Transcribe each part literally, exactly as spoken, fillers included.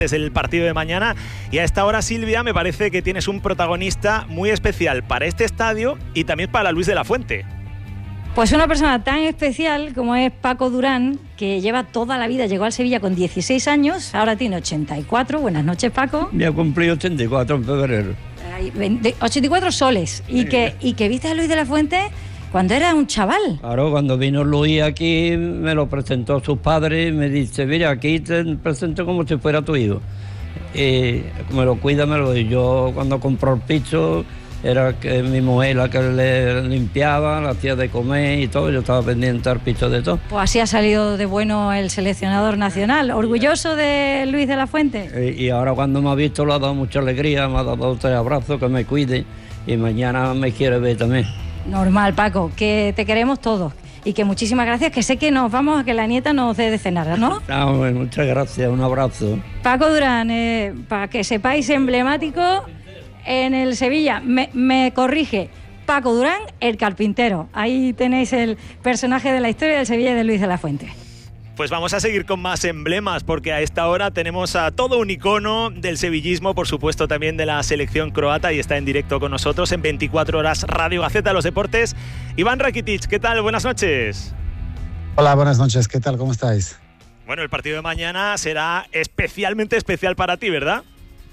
desde el partido de mañana. Y a esta hora, Silvia, me parece que tienes un protagonista muy especial para este estadio y también para Luis de la Fuente. Pues una persona tan especial como es Paco Durán, que lleva toda la vida, llegó al Sevilla con dieciséis años, ahora tiene ochenta y cuatro. Buenas noches, Paco. Me ha cumplido ochenta y cuatro en febrero. ochenta y cuatro soles. Y, sí. que, y que viste a Luis de la Fuente cuando era un chaval. Claro, cuando vino Luis aquí, me lo presentó a sus padres y me dice, mira, aquí te presento como si fuera tu hijo. Y me lo cuida, me lo doy. Yo cuando compró el piso, era que mi mujer la que le limpiaba, la hacía de comer y todo, yo estaba pendiente al piso de todo. Pues así ha salido de bueno el seleccionador nacional. ¿Orgulloso de Luis de la Fuente? Y, y ahora cuando me ha visto le ha dado mucha alegría, me ha dado tres abrazos, que me cuide y mañana me quiere ver también. Normal, Paco, que te queremos todos y que muchísimas gracias, que sé que nos vamos a que la nieta nos dé de cenar, ¿no? No, bueno, muchas gracias, un abrazo. Paco Durán, eh, para que sepáis, emblemático en el Sevilla, me, me corrige, Paco Durán, el carpintero. Ahí tenéis el personaje de la historia del Sevilla de Luis de la Fuente. Pues vamos a seguir con más emblemas, porque a esta hora tenemos a todo un icono del sevillismo, por supuesto también de la selección croata, y está en directo con nosotros en veinticuatro horas Radio Gaceta de los Deportes. Iván Rakitic, ¿qué tal? Buenas noches. Hola, buenas noches, ¿qué tal? ¿Cómo estáis? Bueno, el partido de mañana será especialmente especial para ti, ¿verdad?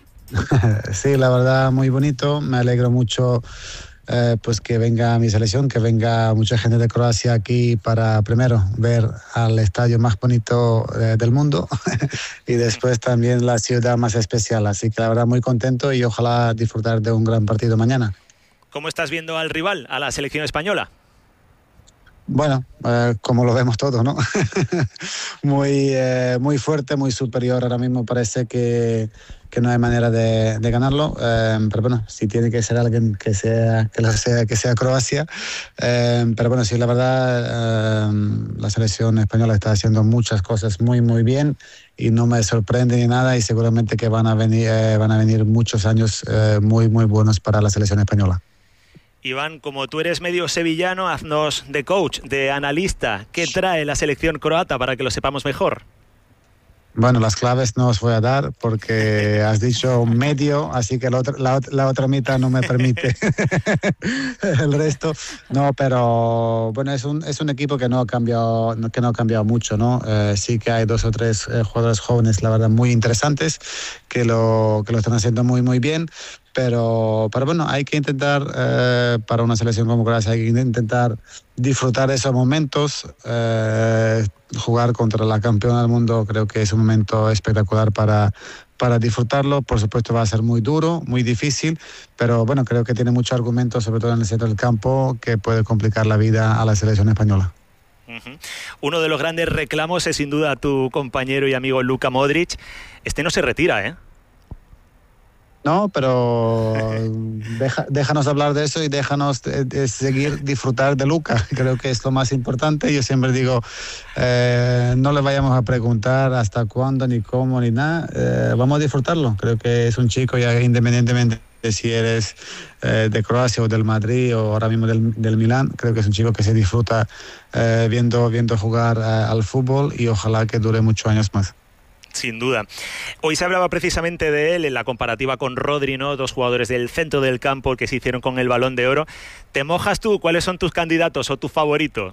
Sí, la verdad, muy bonito. Me alegro mucho eh, pues que venga mi selección, que venga mucha gente de Croacia aquí para primero ver al estadio más bonito eh, del mundo y después también la ciudad más especial. Así que la verdad muy contento y ojalá disfrutar de un gran partido mañana. ¿Cómo estás viendo al rival, a la selección española? Bueno, eh, como lo vemos todos, ¿no? muy, eh, muy fuerte, muy superior. Ahora mismo parece que, que no hay manera de, de ganarlo. Eh, pero bueno, si tiene que ser alguien que sea, que lo sea, que sea Croacia. Eh, pero bueno, sí, la verdad, eh, la selección española está haciendo muchas cosas muy, muy bien y no me sorprende ni nada. Y seguramente que van a venir, eh, van a venir muchos años eh, muy, muy buenos para la selección española. Iván, como tú eres medio sevillano, haznos de coach, de analista. ¿Qué trae la selección croata para que lo sepamos mejor? Bueno, las claves no os voy a dar porque has dicho medio, así que la otra, la, la otra mitad no me permite. El resto, no, pero bueno, es un, es un equipo que no ha cambiado, que no ha cambiado mucho, ¿no? Eh, sí que hay dos o tres eh, jugadores jóvenes, la verdad, muy interesantes, que lo, que lo están haciendo muy, muy bien. Pero, pero bueno, hay que intentar, eh, para una selección como Croacia, hay que intentar disfrutar de esos momentos. Eh, jugar contra la campeona del mundo creo que es un momento espectacular para, para disfrutarlo. Por supuesto va a ser muy duro, muy difícil, pero bueno, creo que tiene mucho argumento, sobre todo en el centro del campo, que puede complicar la vida a la selección española. Uh-huh. Uno de los grandes reclamos es sin duda tu compañero y amigo Luka Modric. Este no se retira, ¿eh? No, pero deja, déjanos hablar de eso y déjanos de, de seguir disfrutar de Luka. Creo que es lo más importante. Yo siempre digo, eh, no le vayamos a preguntar hasta cuándo, ni cómo, ni nada. Eh, vamos a disfrutarlo. Creo que es un chico, ya independientemente de si eres eh, de Croacia o del Madrid o ahora mismo del, del Milán, creo que es un chico que se disfruta eh, viendo, viendo jugar eh, al fútbol y ojalá que dure muchos años más. Sin duda. Hoy se hablaba precisamente de él en la comparativa con Rodri, ¿no? Dos jugadores del centro del campo que se hicieron con el Balón de Oro. ¿Te mojas tú? ¿Cuáles son tus candidatos o tu favorito?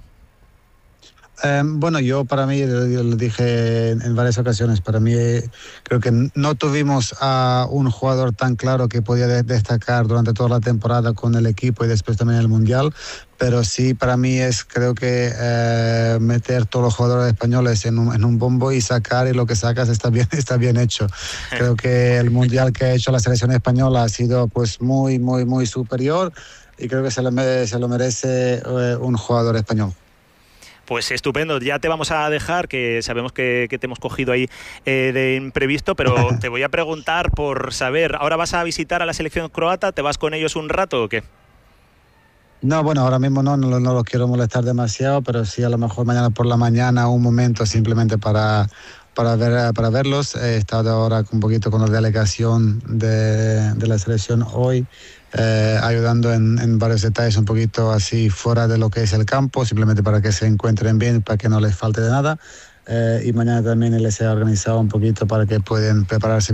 Eh, bueno, yo para mí, yo lo dije en varias ocasiones, para mí creo que no tuvimos a un jugador tan claro que podía de- destacar durante toda la temporada con el equipo y después también el Mundial, pero sí para mí es creo que eh, meter todos los jugadores españoles en un, en un bombo y sacar y lo que sacas está bien, está bien hecho. Creo que el Mundial que ha hecho la selección española ha sido pues muy, muy, muy superior y creo que se lo merece, se lo merece eh, un jugador español. Pues estupendo, ya te vamos a dejar, que sabemos que, que te hemos cogido ahí eh, de imprevisto, pero te voy a preguntar por saber, ¿ahora vas a visitar a la selección croata? ¿Te vas con ellos un rato o qué? No, bueno, ahora mismo no, no, no los quiero molestar demasiado, pero sí a lo mejor mañana por la mañana un momento simplemente para, para, ver, para verlos. He estado ahora un poquito con la delegación de, de la selección hoy, eh, ayudando en, en varios detalles un poquito así fuera de lo que es el campo, simplemente para que se encuentren bien, para que no les falte de nada. eh, y mañana también les he organizado un poquito para que puedan prepararse